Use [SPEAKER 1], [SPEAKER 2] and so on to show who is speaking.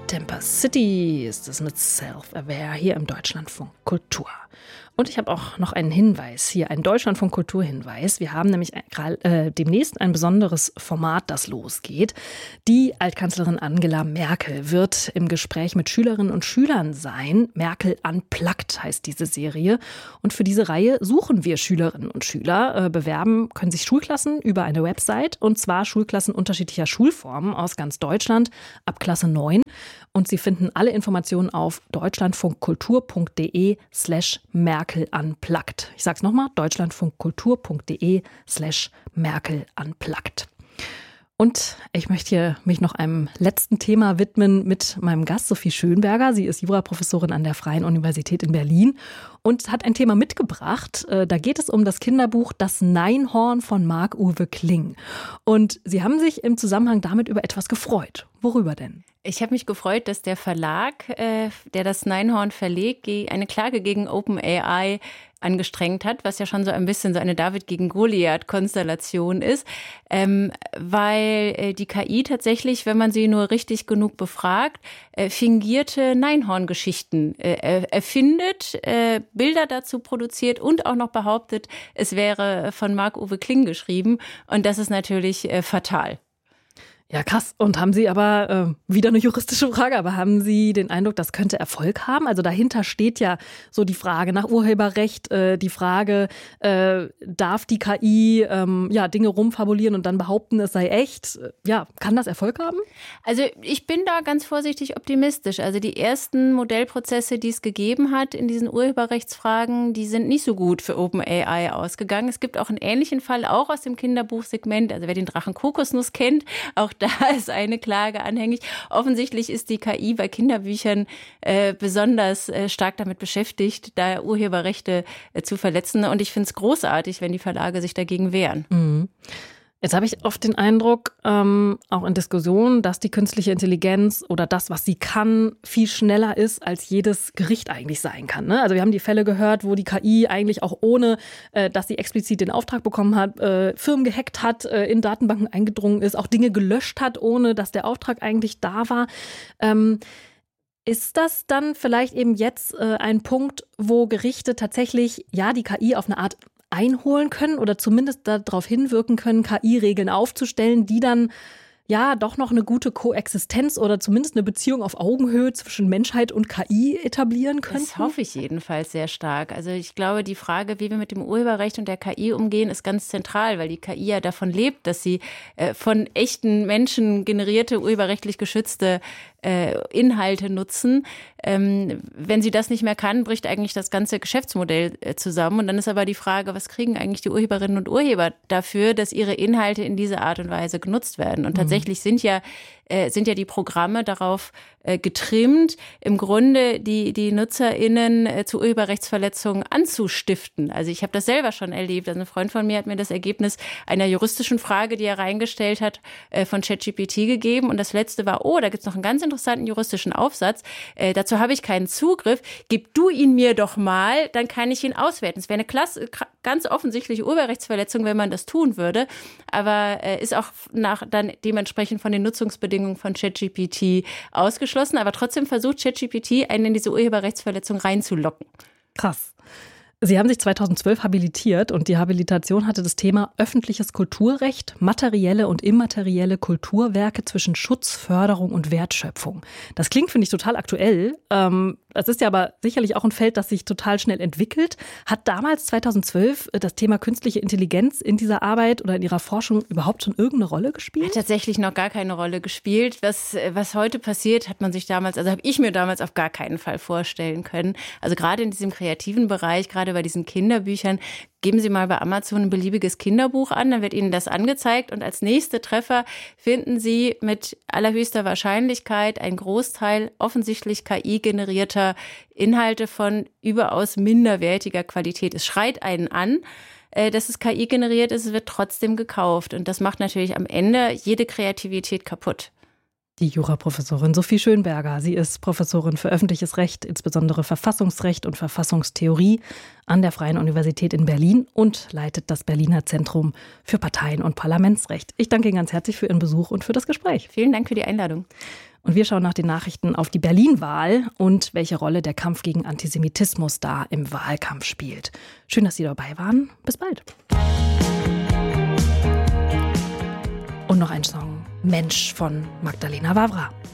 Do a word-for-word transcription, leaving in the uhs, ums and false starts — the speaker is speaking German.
[SPEAKER 1] Temper City ist es mit Self-Aware hier im Deutschlandfunk Kultur. Und ich habe auch noch einen Hinweis hier, einen Deutschlandfunk Kultur-Hinweis. Wir haben nämlich äh, demnächst ein besonderes Format, das losgeht. Die Altkanzlerin Angela Merkel wird im Gespräch mit Schülerinnen und Schülern sein. Merkel Unplugged heißt diese Serie. Und für diese Reihe suchen wir Schülerinnen und Schüler. Äh, bewerben können sich Schulklassen über eine Website, und zwar Schulklassen unterschiedlicher Schulformen aus ganz Deutschland ab Klasse neun. Und Sie finden alle Informationen auf deutschlandfunkkultur.de slash Merkel Unplugged. Ich sage es nochmal, deutschlandfunkkultur.de slash Merkel Unplugged. Und ich möchte hier mich noch einem letzten Thema widmen mit meinem Gast Sophie Schönberger. Sie ist Juraprofessorin an der Freien Universität in Berlin und hat ein Thema mitgebracht. Da geht es um das Kinderbuch Das Neinhorn von Marc-Uwe Kling. Und Sie haben sich im Zusammenhang damit über etwas gefreut. Worüber denn?
[SPEAKER 2] Ich habe mich gefreut, dass der Verlag, äh, der das Neinhorn verlegt, eine Klage gegen OpenAI angestrengt hat, was ja schon so ein bisschen so eine David gegen Goliath-Konstellation ist, ähm, weil äh, die K I tatsächlich, wenn man sie nur richtig genug befragt, äh, fingierte Neinhorn-Geschichten äh, erfindet, äh, Bilder dazu produziert und auch noch behauptet, es wäre von Marc-Uwe Kling geschrieben, und das ist natürlich äh, fatal.
[SPEAKER 1] Ja, krass. Und haben Sie aber, äh, wieder eine juristische Frage, aber haben Sie den Eindruck, das könnte Erfolg haben? Also dahinter steht ja so die Frage nach Urheberrecht, äh, die Frage, äh, darf die K I ähm, ja, Dinge rumfabulieren und dann behaupten, es sei echt? Ja, kann das Erfolg haben?
[SPEAKER 2] Also ich bin da ganz vorsichtig optimistisch. Also die ersten Modellprozesse, die es gegeben hat in diesen Urheberrechtsfragen, die sind nicht so gut für OpenAI ausgegangen. Es gibt auch einen ähnlichen Fall, auch aus dem Kinderbuchsegment. Also wer den Drachen Kokosnuss kennt, auch da ist eine Klage anhängig. Offensichtlich ist die K I bei Kinderbüchern äh, besonders äh, stark damit beschäftigt, da Urheberrechte äh, zu verletzen. Und ich finde es großartig, wenn die Verlage sich dagegen wehren.
[SPEAKER 1] Mhm. Jetzt habe ich oft den Eindruck, ähm, auch in Diskussionen, dass die künstliche Intelligenz oder das, was sie kann, viel schneller ist, als jedes Gericht eigentlich sein kann. Ne? Also wir haben die Fälle gehört, wo die K I eigentlich auch ohne, äh, dass sie explizit den Auftrag bekommen hat, äh, Firmen gehackt hat, äh, in Datenbanken eingedrungen ist, auch Dinge gelöscht hat, ohne dass der Auftrag eigentlich da war. Ähm, Ist das dann vielleicht eben jetzt äh, ein Punkt, wo Gerichte tatsächlich ja die K I auf eine Art einholen können oder zumindest darauf hinwirken können, K I-Regeln aufzustellen, die dann ja doch noch eine gute Koexistenz oder zumindest eine Beziehung auf Augenhöhe zwischen Menschheit und K I etablieren können?
[SPEAKER 2] Das hoffe ich jedenfalls sehr stark. Also ich glaube, die Frage, wie wir mit dem Urheberrecht und der K I umgehen, ist ganz zentral, weil die K I ja davon lebt, dass sie äh, von echten Menschen generierte, urheberrechtlich geschützte äh, Inhalte nutzen. Ähm, wenn sie das nicht mehr kann, bricht eigentlich das ganze Geschäftsmodell äh, zusammen. Und dann ist aber die Frage, was kriegen eigentlich die Urheberinnen und Urheber dafür, dass ihre Inhalte in dieser Art und Weise genutzt werden? Und tatsächlich Tatsächlich sind ja, äh, sind ja die Programme darauf äh, getrimmt, im Grunde die, die NutzerInnen äh, zu Urheberrechtsverletzungen anzustiften. Also ich habe das selber schon erlebt. Also ein Freund von mir hat mir das Ergebnis einer juristischen Frage, die er reingestellt hat, äh, von ChatGPT gegeben. Und das letzte war, oh, da gibt's noch einen ganz interessanten juristischen Aufsatz. Äh, dazu habe ich keinen Zugriff. Gib du ihn mir doch mal, dann kann ich ihn auswerten. Es wäre eine klasse, ganz offensichtliche Urheberrechtsverletzung, wenn man das tun würde. Aber äh, ist auch nach dann dementsprechend entsprechend von den Nutzungsbedingungen von ChatGPT ausgeschlossen, aber trotzdem versucht ChatGPT, einen in diese Urheberrechtsverletzung reinzulocken.
[SPEAKER 1] Krass. Sie haben sich zweitausendzwölf habilitiert und die Habilitation hatte das Thema öffentliches Kulturrecht, materielle und immaterielle Kulturwerke zwischen Schutz, Förderung und Wertschöpfung. Das klingt, finde ich, total aktuell. Das ist ja aber sicherlich auch ein Feld, das sich total schnell entwickelt. Hat damals zweitausendzwölf das Thema künstliche Intelligenz in dieser Arbeit oder in Ihrer Forschung überhaupt schon irgendeine Rolle gespielt?
[SPEAKER 2] Hat tatsächlich noch gar keine Rolle gespielt. Was, was heute passiert, hat man sich damals, also habe ich mir damals auf gar keinen Fall vorstellen können. Also gerade in diesem kreativen Bereich, gerade bei diesen Kinderbüchern, geben Sie mal bei Amazon ein beliebiges Kinderbuch an, dann wird Ihnen das angezeigt und als nächste Treffer finden Sie mit allerhöchster Wahrscheinlichkeit einen Großteil offensichtlich K I-generierter Inhalte von überaus minderwertiger Qualität. Es schreit einen an, dass es K I generiert ist, es wird trotzdem gekauft und das macht natürlich am Ende jede Kreativität kaputt.
[SPEAKER 1] Die Juraprofessorin Sophie Schönberger. Sie ist Professorin für öffentliches Recht, insbesondere Verfassungsrecht und Verfassungstheorie an der Freien Universität in Berlin und leitet das Berliner Zentrum für Parteien- und Parlamentsrecht. Ich danke Ihnen ganz herzlich für Ihren Besuch und für das Gespräch.
[SPEAKER 2] Vielen Dank für die Einladung.
[SPEAKER 1] Und wir schauen nach den Nachrichten auf die Berlin-Wahl und welche Rolle der Kampf gegen Antisemitismus da im Wahlkampf spielt. Schön, dass Sie dabei waren. Bis bald. Und noch ein Song, Mensch von Magdalena Wawra.